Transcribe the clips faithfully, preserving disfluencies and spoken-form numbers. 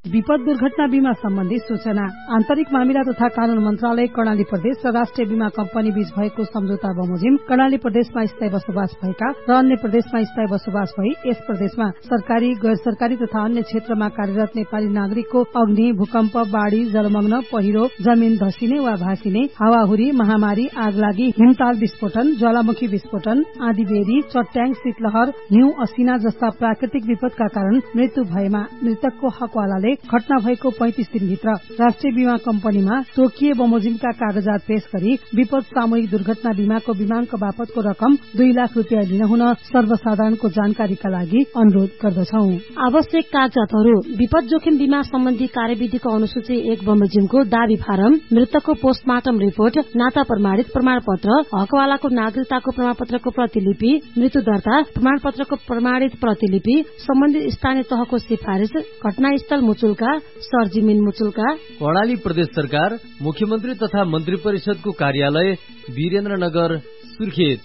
विपद दुर्घटना बीमा सम्बन्धी सूचना। आन्तरिक मामिला तथा कानून मन्त्रालय कर्णाली प्रदेश र राष्ट्रिय बीमा कम्पनी बीच भएको सम्झौता बमोजिम कर्णाली प्रदेशमा स्थायी बसोबास भएका र अन्य प्रदेशमा स्थायी बसोबास भई यस प्रदेशमा सरकारी, गैर सरकारी तथा अन्य क्षेत्रमा कार्यरत नेपाली नागरिकको अग्नि, भूकम्प, बाढ़ी, जलमग्न, पहिरो, जमीन धसिने वा भासिने, हावाहुरी, महामारी, आगलागी, हिमताल विस्फोटन, ज्वालामुखी विस्फोटन, आँधीबेहरी, चट्याङ, शीतलहर, हिउँ, असिना जस्ता प्राकृतिक विपदका कारण मृत्यु भएमा मृतकको हकवालाले घटना भएको पैंतिस दिनभित्र राष्ट्रिय बीमा कम्पनीमा तोकिए बमोजिमका कागजात पेश गरी विपद सामूहिक दुर्घटना बीमाको बीमाङ्क बापतको रकम दुई लाख रूपियाँ लिन हुन सर्वसाधारणको जानकारीका लागि अनुरोध गर्दछौं। आवश्यक कागजातहरू: विपद जोखिम बीमा सम्बन्धी कार्यविधिको अनुसूची एक बमोजिमको दावी फारम, मृतकको पोस्टमार्टम रिपोर्ट, नाता प्रमाणित प्रमाणपत्र, हकवालाको नागरिकताको प्रमाणपत्रको प्रतिलिपि, मृत्यु दर्ता प्रमाणपत्रको प्रमाणित प्रतिलिपि, सम्बन्धित स्थानीय तहको सिफारिश, घटनास्थल मुचुल्का, सरजिमिन मुचुल्का। कर्णाली प्रदेश सरकार, मुख्यमन्त्री तथा मन्त्री परिषदको कार्यालय, वीरेन्द्रनगर, सुर्खेत।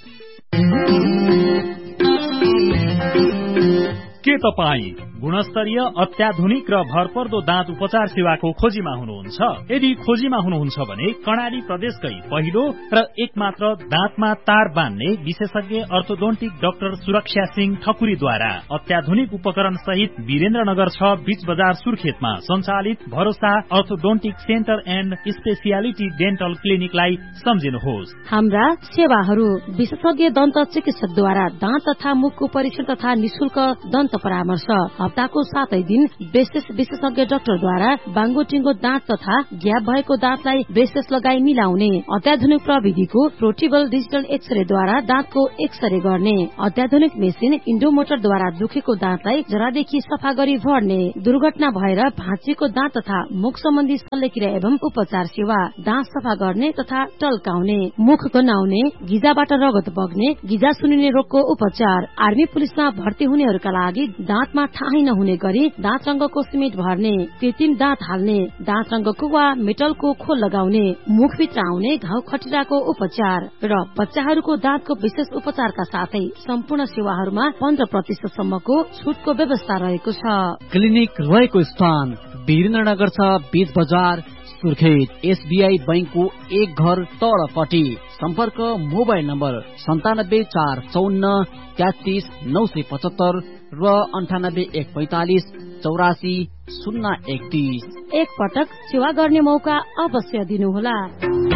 के तपाईँ गुणस्तरीय, अत्याधुनिक र भरपर्दो दाँत उपचार सेवाको खोजीमा हुनुहुन्छ? यदि खोजीमा हुनुहुन्छ भने कर्णाली प्रदेशकै पहिलो र एकमात्र दाँतमा तार बान्ने विशेषज्ञ अर्थोडोन्टिक डाक्टर सुरक्षा सिंह ठकुरीद्वारा अत्याधुनिक उपकरण सहित वीरेन्द्रनगर छ बीच बजार सुर्खेतमा सञ्चालित भरोसा orthodontic centre and speciality dental क्लिनिकलाई सम्झिनुहोस्। हाम्रा सेवाहरू: विशेषज्ञ दन्त चिकित्सकद्वारा दाँत तथा मुखको परीक्षण तथा निशुल्क दन्त परामर्श। हप्ताको सातै दिन ब्रेसेस विशेषज्ञ डाक्टरद्वारा बाङ्गोटिङ्गो दाँत तथा ग्याप भएको दाँतलाई ब्रेसेस लगाई मिलाउने। अत्याधुनिक प्रविधिको पोर्टेबल डिजिटल एक्सरेद्वारा दाँतको एक्सरे गर्ने। अत्याधुनिक मेसिन इन्डोमोटरद्वारा दुखेको दाँतलाई जरादेखि सफा गरी भर्ने। दुर्घटना भएर भाँचिएको दाँत तथा मुख सम्बन्धी शल्यक्रिया एवं उपचार सेवा। दाँत सफा गर्ने तथा टल्काउने, मुख गन्हाउने, गिजाबाट रगत बग्ने, गिजा सुनिने रोगको उपचार। आर्मी पुलिसमा भर्ती हुनेहरूका लागि दाँतमा थाहै नहुने गरी दाँत रंगको सिमेन्ट भर्ने, कृत्रिम दाँत हाल्ने, दाँत रंगको वा मेटलको खोल लगाउने, मुखभित्र आउने घाउ खटिराको उपचार र बच्चाहरूको दाँतको विशेष उपचारका साथै सम्पूर्ण सेवाहरूमा पन्ध्र प्रतिशत सम्मको छुटको व्यवस्था रहेको छ। क्लिनिक रहेको स्थान वीरेन्द्रनगर छ बीच बजार सुर्खेत। एसबीआई बैंकको एक घर तलपट्टि। सम्पर्क मोबाइल नम्बर सन्तानब्बे चार चौन्न तेत्तीस नौ सय पचहत्तर र अन्ठानब्बे एक पैंतालिस चौरासी शून्य एकतीस। एक पटक सेवा गर्ने मौका अवश्य दिनुहोला।